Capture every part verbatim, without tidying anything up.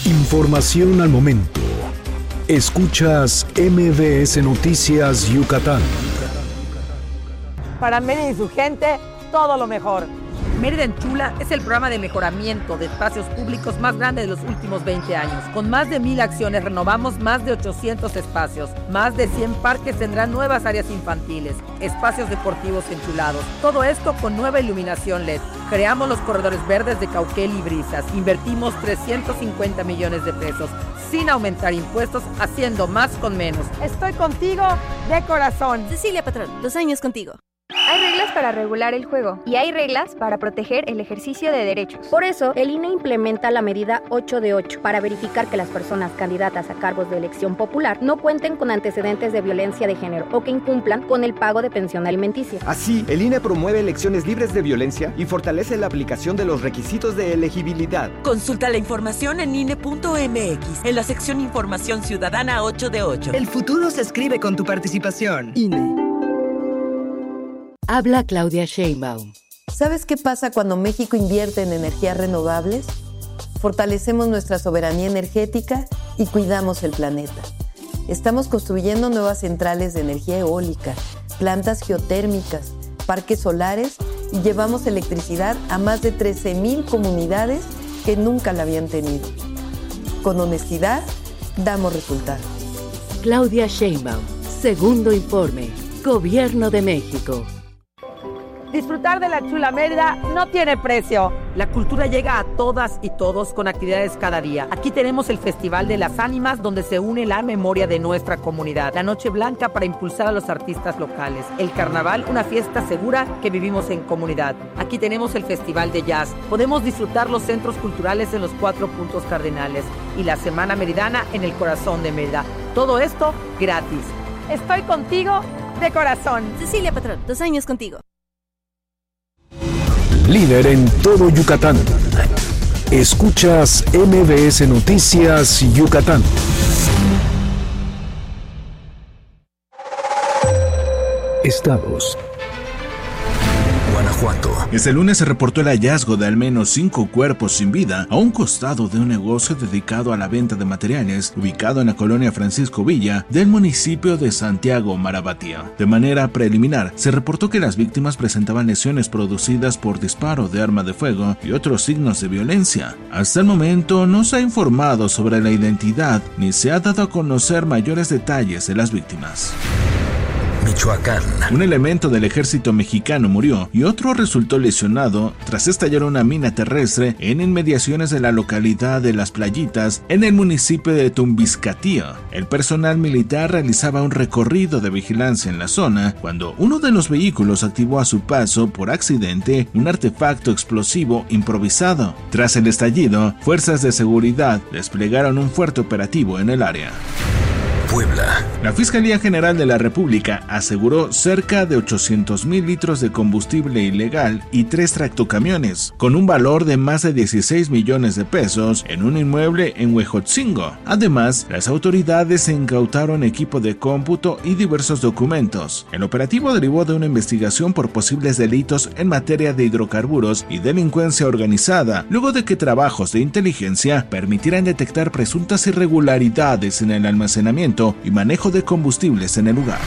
Información al momento. Escuchas M B S Noticias Yucatán. Para Mérida y su gente, todo lo mejor. Mérida en Chula es el programa de mejoramiento de espacios públicos más grande de los últimos veinte años. Con más de mil acciones renovamos más de ochocientos espacios. Más de cien parques tendrán nuevas áreas infantiles, espacios deportivos enchulados. Todo esto con nueva iluminación L E D. Creamos los corredores verdes de Cauquel y Brisas. Invertimos trescientos cincuenta millones de pesos sin aumentar impuestos, haciendo más con menos. Estoy contigo de corazón. Cecilia Patrón, dos años contigo. Hay reglas para regular el juego y hay reglas para proteger el ejercicio de derechos. Por eso, el I N E implementa la medida ocho de ocho para verificar que las personas candidatas a cargos de elección popular no cuenten con antecedentes de violencia de género o que incumplan con el pago de pensión alimenticia. Así, el I N E promueve elecciones libres de violencia y fortalece la aplicación de los requisitos de elegibilidad. Consulta la información en I N E punto M X, en la sección Información Ciudadana ocho de ocho. El futuro se escribe con tu participación. I N E. Habla Claudia Sheinbaum. ¿Sabes qué pasa cuando México invierte en energías renovables? Fortalecemos nuestra soberanía energética y cuidamos el planeta. Estamos construyendo nuevas centrales de energía eólica, plantas geotérmicas, parques solares y llevamos electricidad a más de trece mil comunidades que nunca la habían tenido. Con honestidad, damos resultados. Claudia Sheinbaum, segundo informe, Gobierno de México. Disfrutar de la chula Mérida no tiene precio. La cultura llega a todas y todos con actividades cada día. Aquí tenemos el Festival de las Ánimas, donde se une la memoria de nuestra comunidad. La Noche Blanca para impulsar a los artistas locales. El Carnaval, una fiesta segura que vivimos en comunidad. Aquí tenemos el Festival de Jazz. Podemos disfrutar los centros culturales en los cuatro puntos cardinales. Y la Semana Meridana en el corazón de Mérida. Todo esto gratis. Estoy contigo de corazón. Cecilia Patrón, dos años contigo. Líder en todo Yucatán. Escuchas M B S Noticias Yucatán. Estados. Guanajuato. Este lunes se reportó el hallazgo de al menos cinco cuerpos sin vida a un costado de un negocio dedicado a la venta de materiales ubicado en la colonia Francisco Villa del municipio de Santiago Marabatia. De manera preliminar, se reportó que las víctimas presentaban lesiones producidas por disparo de arma de fuego y otros signos de violencia. Hasta el momento no se ha informado sobre la identidad ni se ha dado a conocer mayores detalles de las víctimas. Michoacán. Un elemento del ejército mexicano murió y otro resultó lesionado tras estallar una mina terrestre en inmediaciones de la localidad de Las Playitas, en el municipio de Tumbiscatío. El personal militar realizaba un recorrido de vigilancia en la zona cuando uno de los vehículos activó a su paso por accidente un artefacto explosivo improvisado. Tras el estallido, fuerzas de seguridad desplegaron un fuerte operativo en el área. Puebla. La Fiscalía General de la República aseguró cerca de ochocientos mil litros de combustible ilegal y tres tractocamiones, con un valor de más de dieciséis millones de pesos en un inmueble en Huejotzingo. Además, las autoridades incautaron equipo de cómputo y diversos documentos. El operativo derivó de una investigación por posibles delitos en materia de hidrocarburos y delincuencia organizada, luego de que trabajos de inteligencia permitieran detectar presuntas irregularidades en el almacenamiento y manejo de combustibles en el lugar.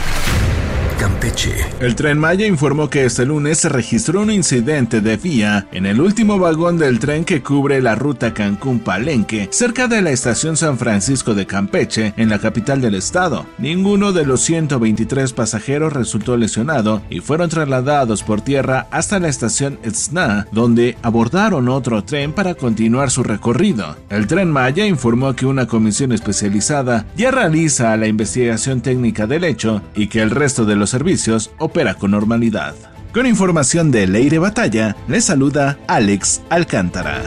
Campeche. El Tren Maya informó que este lunes se registró un incidente de vía en el último vagón del tren que cubre la ruta Cancún-Palenque, cerca de la estación San Francisco de Campeche, en la capital del estado. Ninguno de los ciento veintitrés pasajeros resultó lesionado y fueron trasladados por tierra hasta la estación Etzna, donde abordaron otro tren para continuar su recorrido. El Tren Maya informó que una comisión especializada ya realiza la investigación técnica del hecho y que el resto de los servicios opera con normalidad. Con información de Leire Batalla, les saluda Alex Alcántara.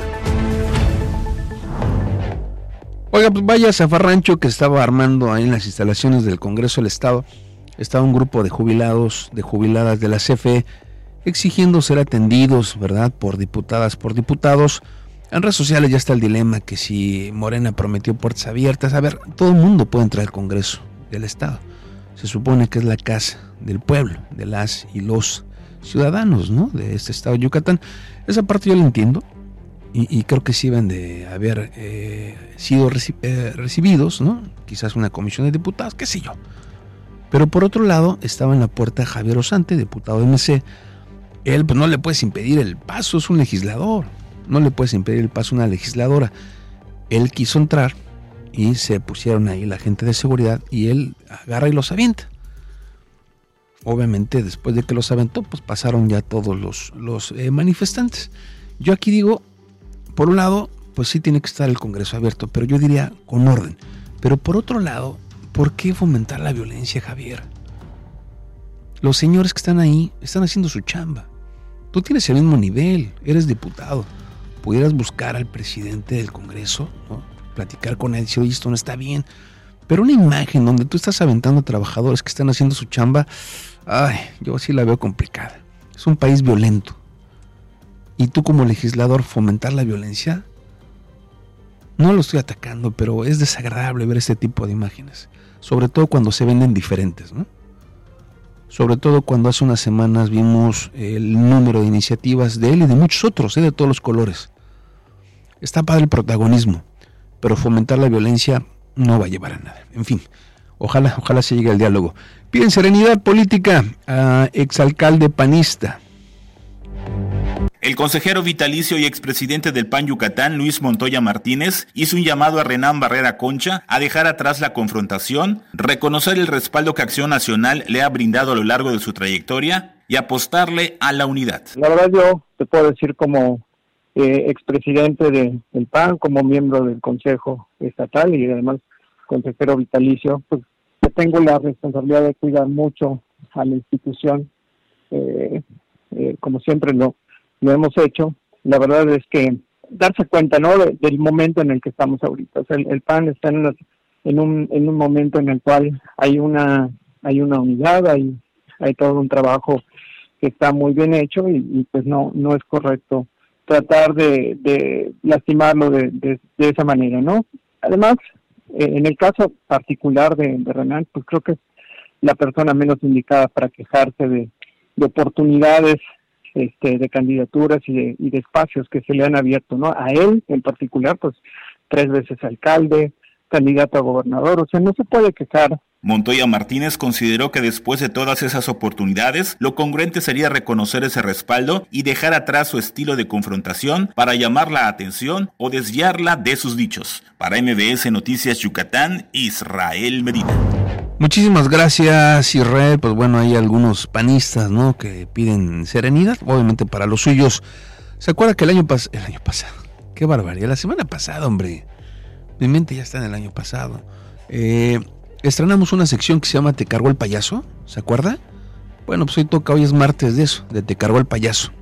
Oiga, pues vaya zafarrancho que estaba armando ahí en las instalaciones del Congreso del Estado. Estaba un grupo de jubilados, de jubiladas de la C F E, exigiendo ser atendidos, ¿verdad?, por diputadas, por diputados. En redes sociales ya está el dilema que si Morena prometió puertas abiertas. A ver, todo el mundo puede entrar al Congreso del Estado. Se supone que es la casa del pueblo, de las y los ciudadanos, ¿no?, de este estado de Yucatán. Esa parte yo la entiendo, y, y creo que sí iban de haber eh, sido reci- eh, recibidos, ¿no? Quizás una comisión de diputados, qué sé yo. Pero por otro lado estaba en la puerta Javier Osante, diputado de M C. Él, pues no le puedes impedir el paso, es un legislador. No le puedes impedir el paso a una legisladora. Él quiso entrar y se pusieron ahí la gente de seguridad y él agarra y los avienta. Obviamente después de que los aventó, pues pasaron ya todos los, los eh, manifestantes. Yo aquí digo, por un lado, pues sí tiene que estar el Congreso abierto, pero yo diría con orden. Pero por otro lado, ¿por qué fomentar la violencia, Javier? Los señores que están ahí están haciendo su chamba. Tú tienes el mismo nivel, eres diputado. Pudieras buscar al presidente del Congreso, ¿no? Platicar con él, decir, oye, esto no está bien. Pero una imagen donde tú estás aventando a trabajadores que están haciendo su chamba, ay, yo sí la veo complicada. Es un país violento. Y tú como legislador fomentar la violencia, no lo estoy atacando, pero es desagradable ver este tipo de imágenes. Sobre todo cuando se venden diferentes, ¿no? Sobre todo cuando hace unas semanas vimos el número de iniciativas de él y de muchos otros, ¿eh? De todos los colores. Está padre el protagonismo, pero fomentar la violencia no va a llevar a nada. En fin, ojalá, ojalá se llegue al diálogo. Piden serenidad política a exalcalde panista. El consejero vitalicio y expresidente del P A N Yucatán, Luis Montoya Martínez, hizo un llamado a Renán Barrera Concha a dejar atrás la confrontación, reconocer el respaldo que Acción Nacional le ha brindado a lo largo de su trayectoria y apostarle a la unidad. La verdad yo te puedo decir como eh, expresidente de, del P A N, como miembro del Consejo Estatal y además consejero vitalicio, pues yo tengo la responsabilidad de cuidar mucho a la institución, eh, eh, como siempre lo lo hemos hecho. La verdad es que darse cuenta, ¿no?, de, del momento en el que estamos ahorita. O sea, el, el P A N está en, una, en un en un momento en el cual hay una hay una unidad, hay hay todo un trabajo que está muy bien hecho y, y pues no no es correcto tratar de, de lastimarlo de, de, de esa manera, ¿no? Además, eh, en el caso particular de, de Renán, pues creo que es la persona menos indicada para quejarse de, de oportunidades Este, de candidaturas y de, y de espacios que se le han abierto, ¿no? A él en particular, pues tres veces alcalde, candidato a gobernador, o sea, no se puede quejar. Montoya Martínez consideró que después de todas esas oportunidades, lo congruente sería reconocer ese respaldo y dejar atrás su estilo de confrontación para llamar la atención o desviarla de sus dichos. Para M B S Noticias Yucatán, Israel Medina. Muchísimas gracias, Israel. Pues bueno, hay algunos panistas, ¿no?, que piden serenidad, obviamente para los suyos. ¿Se acuerda que el año pasado, el año pasado, qué barbaridad, la semana pasada, hombre, mi mente ya está en el año pasado, eh, estrenamos una sección que se llama Te cargó el payaso, ¿se acuerda? Bueno, pues hoy toca, hoy es martes de eso, de Te cargó el payaso.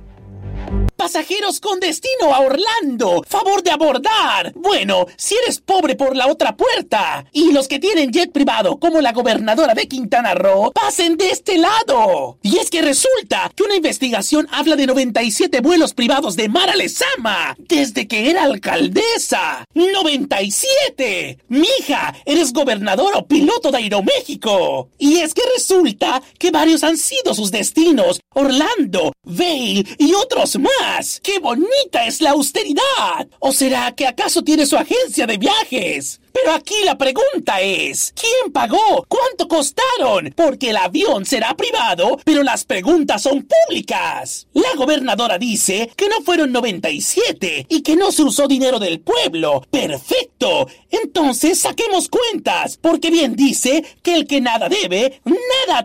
Pasajeros con destino a Orlando, favor de abordar. Bueno, si eres pobre por la otra puerta. Y los que tienen jet privado, como la gobernadora de Quintana Roo, pasen de este lado. Y es que resulta que una investigación habla de noventa y siete vuelos privados de Mara Lezama desde que era alcaldesa. ¡noventa y siete! Mija, eres gobernador o piloto de Aeroméxico. Y es que resulta que varios han sido sus destinos: Orlando, Vail y otros más. ¡Qué bonita es la austeridad! ¿O será que acaso tiene su agencia de viajes? Pero aquí la pregunta es, ¿quién pagó? ¿Cuánto costaron? Porque el avión será privado, pero las preguntas son públicas. La gobernadora dice que no fueron noventa y siete y que no se usó dinero del pueblo. ¡Perfecto! Entonces saquemos cuentas, porque bien dice que el que nada debe, nada